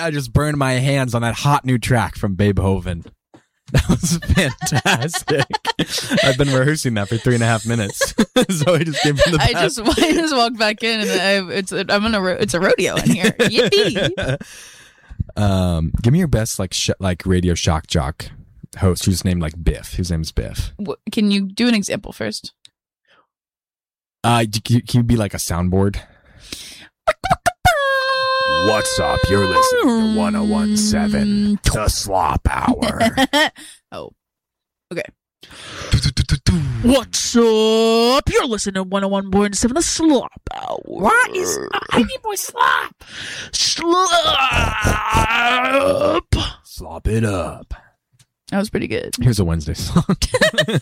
I just burned my hands on that hot new track from Beethoven. That was fantastic. I've been rehearsing that for 3.5 minutes. So I just came from the back. I just walked back in and it's a rodeo in here. Yippee! Give me your best like radio shock jock host who's named like Biff. His name's Biff. Can you do an example first? Can you be like a soundboard? What's up? You're listening to 1017, The Slop Hour. Oh, okay. What's up? You're listening to 101.7 The Slop Hour. What is... I need more slop. Slop. Slop it up. That was pretty good. Here's a Wednesday song.